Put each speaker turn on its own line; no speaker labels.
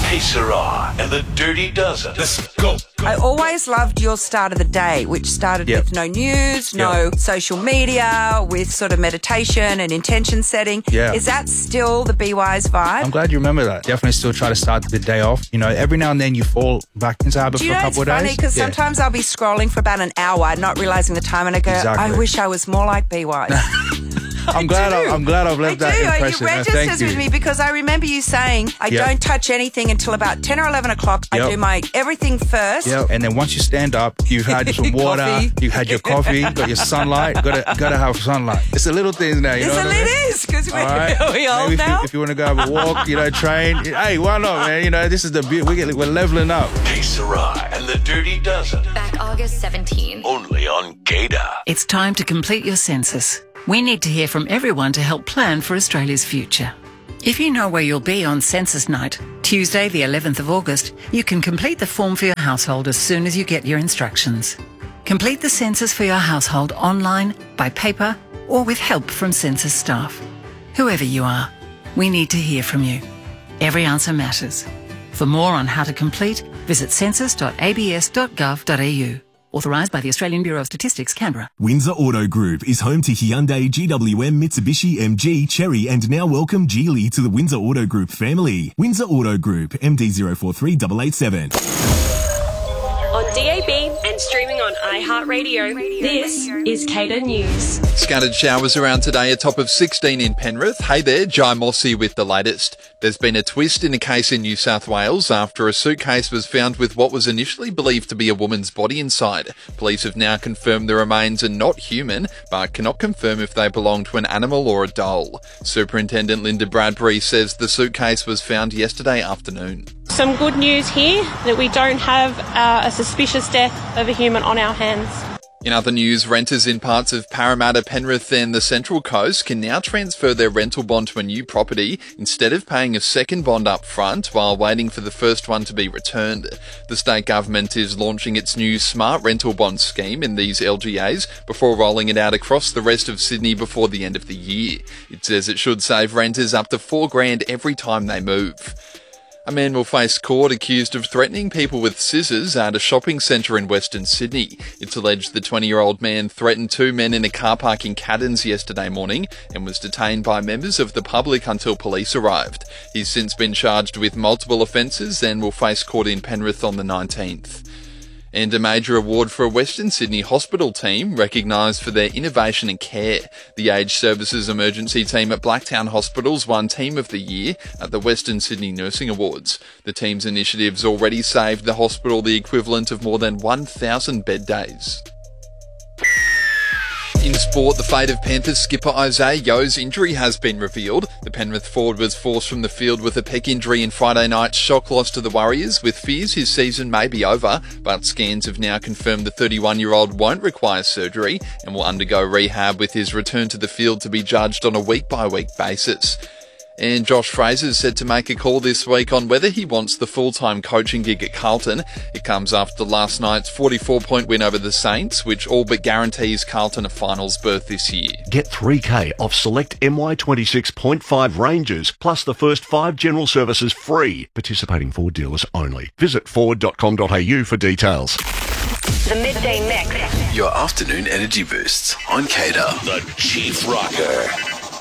Hey, Sarah and the Dirty Dozen. Let's go.
I always loved your start of the day, which started with no news, no social media, with sort of meditation and intention setting.
Yeah.
Is that still the Be Wise vibe?
I'm glad you remember that. Definitely still try to start the day off. You know, every now and then you fall back into habit for a couple of days.
It's funny because sometimes I'll be scrolling for about an hour, not realising the time, and I go, I wish I was more like Be Wise.
I'm glad I've left that impression.
You registers with me because I remember you saying I don't touch anything until about 10 or 11 o'clock. I do my everything first.
Yep. And then once you stand up, you've had some water, you've had your coffee, got your sunlight. Gotta have sunlight. It's the little things now. You know what I mean?
It is because we're old
Maybe
now.
if you want to go have a walk, train. Hey, why not, man? You know, this is the beauty. We're leveling up.
Hey, Sarah and the Dirty Dozen.
Back August 17.
Only on Gator.
It's time to complete your census. We need to hear from everyone to help plan for Australia's future. If you know where you'll be on census night, Tuesday the 11th of August, you can complete the form for your household as soon as you get your instructions. Complete the census for your household online, by paper, or with help from census staff. Whoever you are, we need to hear from you. Every answer matters. For more on how to complete, visit census.abs.gov.au. Authorised by the Australian Bureau of Statistics, Canberra.
Windsor Auto Group is home to Hyundai, GWM, Mitsubishi, MG, Chery, and now welcome Geely to the Windsor Auto Group family. Windsor Auto Group, MD043887.
On DAB and streaming on iHeartRadio, this is Cater News.
Scattered showers around today, a top of 16 in Penrith. Hey there, Jai Mossy with the latest. There's been a twist in a case in New South Wales after a suitcase was found with what was initially believed to be a woman's body inside. Police have now confirmed the remains are not human, but cannot confirm if they belong to an animal or a doll. Superintendent Linda Bradbury says the suitcase was found yesterday afternoon.
Some good news here that we don't have a suspicious death of a human on our hands.
In other news, renters in parts of Parramatta, Penrith and the Central Coast can now transfer their rental bond to a new property instead of paying a second bond up front while waiting for the first one to be returned. The state government is launching its new smart rental bond scheme in these LGAs before rolling it out across the rest of Sydney before the end of the year. It says it should save renters up to $4,000 every time they move. A man will face court accused of threatening people with scissors at a shopping centre in Western Sydney. It's alleged the 20-year-old man threatened two men in a car park in Caddens yesterday morning and was detained by members of the public until police arrived. He's since been charged with multiple offences and will face court in Penrith on the 19th. And a major award for a Western Sydney hospital team recognised for their innovation and care. The Aged Services Emergency Team at Blacktown Hospitals won Team of the Year at the Western Sydney Nursing Awards. The team's initiatives already saved the hospital the equivalent of more than 1,000 bed days. In sport, the fate of Panthers skipper Isaiah Yeo's injury has been revealed. The Penrith forward was forced from the field with a pec injury in Friday night's shock loss to the Warriors, with fears his season may be over, but scans have now confirmed the 31-year-old won't require surgery and will undergo rehab, with his return to the field to be judged on a week-by-week basis. And Josh Fraser is said to make a call this week on whether he wants the full-time coaching gig at Carlton. It comes after last night's 44-point win over the Saints, which all but guarantees Carlton a finals berth this year.
Get $3,000 off select MY26.5 Rangers, plus the first 5 general services free. Participating Ford dealers only. Visit Ford.com.au for details.
The Midday Mix.
Your afternoon energy boosts on Cater. The Chief Rocker.